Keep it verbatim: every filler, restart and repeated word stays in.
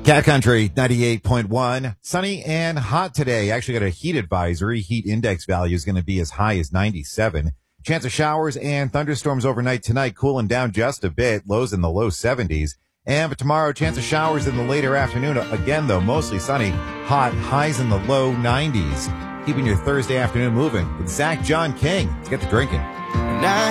Cat Country ninety-eight point one. Sunny and hot today. Actually got a heat advisory. Heat index value is going to be as high as ninety-seven. Chance of showers and thunderstorms overnight tonight, cooling down just a bit. Lows in the low seventies. And for tomorrow, chance of showers in the later afternoon. Again, though, mostly sunny. Hot. Highs in the low nineties. Keeping your Thursday afternoon moving with Zach John King. Let's get to drinking. Now